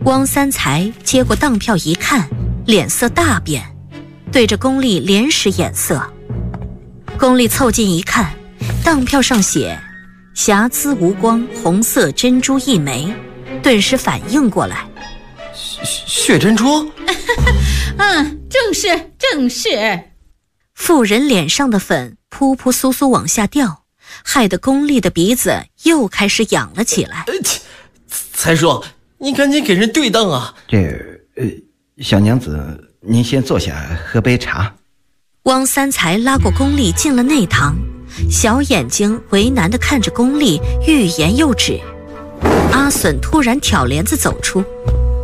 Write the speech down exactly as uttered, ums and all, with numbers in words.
汪三才接过当票一看，脸色大变，对着龚丽连使眼色。龚丽凑近一看，当票上写瑕疵无光红色珍珠一枚，顿时反应过来， 血珍珠。 嗯，正是正是。 妇人脸上的粉扑扑簌簌往下掉，害得龚丽的鼻子又开始痒了起来。 呃，才叔，你赶紧给人对当啊！ 这呃，小娘子，您先坐下喝杯茶。 汪三才拉过龚丽进了内堂，小眼睛为难地看着龚丽，欲言又止。阿隼突然挑帘子走出，